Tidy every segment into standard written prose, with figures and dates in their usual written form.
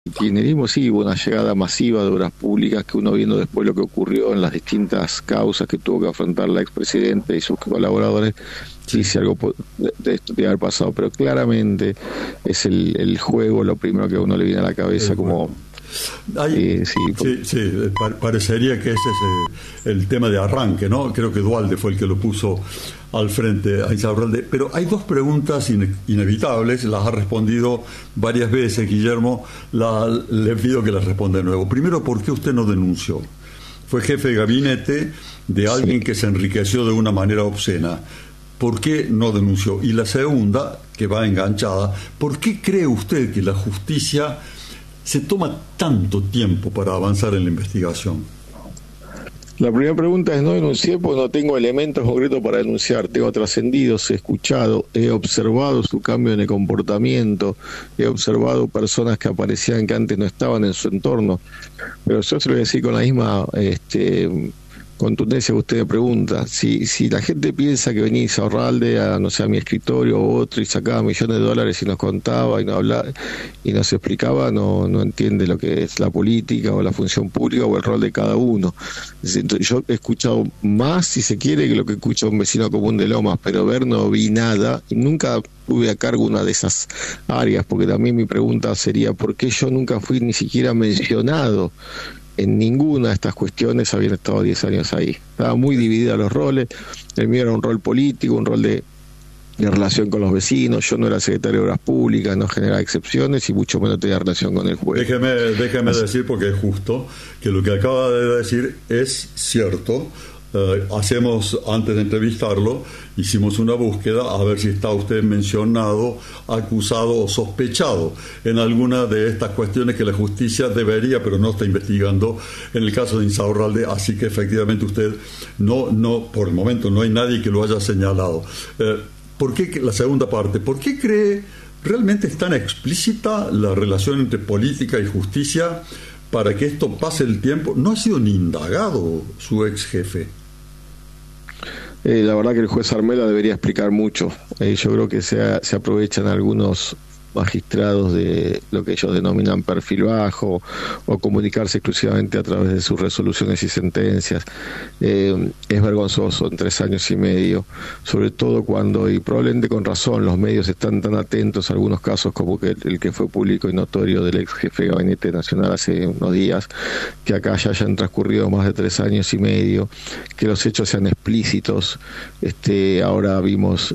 kirchnerismo sí hubo una llegada masiva de obras públicas que uno viendo después lo que ocurrió en las distintas causas que tuvo que afrontar la expresidenta y sus colaboradores, sí, si algo de esto debe haber pasado, pero claramente es el juego lo primero que a uno le viene a la cabeza como... Parecería que ese es el tema de arranque, ¿no? Creo que Duhalde fue el que lo puso al frente a Insaurralde. Pero hay dos preguntas inevitables, las ha respondido varias veces, Guillermo, le pido que las responda de nuevo. Primero, ¿por qué usted no denunció? Fue jefe de gabinete de alguien que se enriqueció de una manera obscena. ¿Por qué no denunció? Y la segunda, que va enganchada, ¿por qué cree usted que la justicia se toma tanto tiempo para avanzar en la investigación? La primera pregunta es: no denuncié porque no tengo elementos concretos para denunciar. Tengo trascendidos, he escuchado, he observado su cambio en el comportamiento, he observado personas que aparecían que antes no estaban en su entorno. Pero yo se lo voy a decir con la misma contundencia que usted me pregunta. Si la gente piensa que venía Insaurralde a, no sé, a mi escritorio o otro y sacaba millones de dólares y nos contaba y nos hablaba y nos explicaba, no entiende lo que es la política o la función pública o el rol de cada uno. Entonces, yo he escuchado más, si se quiere, que lo que escucha un vecino común de Lomas, pero ver no vi nada y nunca tuve a cargo una de esas áreas, porque también mi pregunta sería: ¿por qué yo nunca fui ni siquiera mencionado en ninguna de estas cuestiones? Habían estado 10 años ahí. Estaba muy dividida los roles. El mío era un rol político, un rol de relación con los vecinos. Yo no era secretario de Obras Públicas, no generaba excepciones y mucho menos tenía relación con el juez. Déjeme decir, porque es justo, que lo que acaba de decir es cierto. Antes de entrevistarlo, hicimos una búsqueda a ver si está usted mencionado, acusado o sospechado en alguna de estas cuestiones que la justicia debería, pero no está investigando en el caso de Insaurralde. Así que efectivamente usted no, por el momento no hay nadie que lo haya señalado. ¿Por qué, la segunda parte, por qué cree realmente es tan explícita la relación entre política y justicia para que esto pase el tiempo? No ha sido ni indagado su ex jefe. La verdad que el juez Armela debería explicar mucho. Yo creo que se aprovechan algunos magistrados de lo que ellos denominan perfil bajo o comunicarse exclusivamente a través de sus resoluciones y sentencias. Es vergonzoso en 3 años y medio, sobre todo cuando, y probablemente con razón, los medios están tan atentos a algunos casos como que el que fue público y notorio del ex jefe de Gabinete Nacional hace unos días, que acá ya hayan transcurrido más de 3 años y medio, que los hechos sean explícitos. Ahora vimos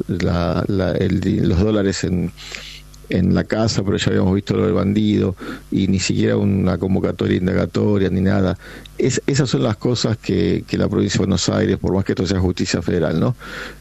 los dólares en la casa, pero ya habíamos visto lo del bandido y ni siquiera una convocatoria indagatoria ni nada. Esas son las cosas que la provincia de Buenos Aires, por más que esto sea justicia federal, ¿no?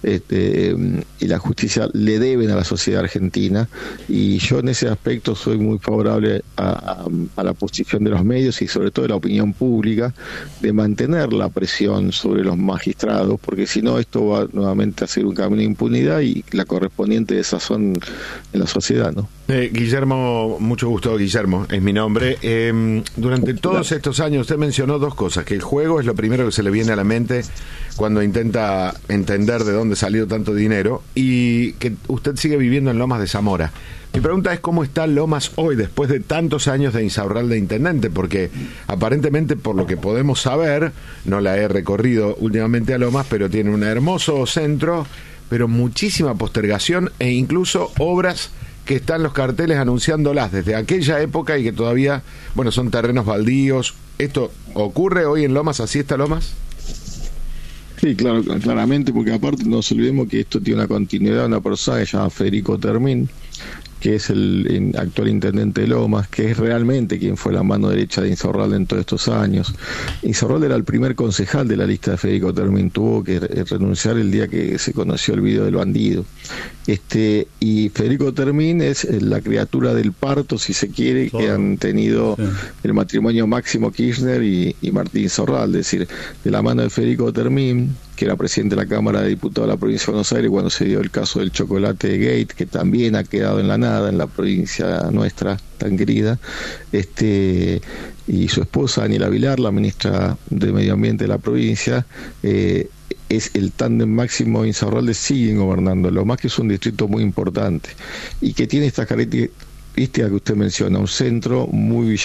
Y la justicia le deben a la sociedad argentina, y yo en ese aspecto soy muy favorable a la posición de los medios y sobre todo de la opinión pública, de mantener la presión sobre los magistrados, porque si no esto va nuevamente a ser un camino de impunidad y la correspondiente desazón en la sociedad, ¿no? Guillermo, mucho gusto. Guillermo es mi nombre. Durante todos estos años usted mencionó 2 cosas: que el juego es lo primero que se le viene a la mente cuando intenta entender de dónde salió tanto dinero, y que usted sigue viviendo en Lomas de Zamora. Mi pregunta es: ¿cómo está Lomas hoy después de tantos años de Insaurralde intendente? Porque aparentemente, por lo que podemos saber, no la he recorrido últimamente a Lomas, pero tiene un hermoso centro, pero muchísima postergación e incluso obras que están los carteles anunciándolas desde aquella época y que todavía, son terrenos baldíos. ¿Esto ocurre hoy en Lomas? ¿Así está Lomas? Sí, claro, claramente, porque aparte no nos olvidemos que esto tiene una continuidad de una persona que se llama Federico Termín, que es el actual intendente de Lomas, que es realmente quien fue la mano derecha de Insaurralde en todos estos años. Insaurralde era el primer concejal de la lista de Federico Termín, tuvo que renunciar el día que se conoció el video del bandido. Y Federico Termín es la criatura del parto, si se quiere, que han tenido el matrimonio Máximo Kirchner y Martín Insaurralde, es decir, de la mano de Federico Termín, que era presidente de la Cámara de Diputados de la provincia de Buenos Aires cuando se dio el caso del chocolate Gate, que también ha quedado en la nada en la provincia nuestra tan querida, y su esposa Daniela Vilar, la ministra de Medio Ambiente de la provincia, es el tándem Máximo Insaurralde, siguen gobernando, lo más que es un distrito muy importante y que tiene estas características que usted menciona: un centro muy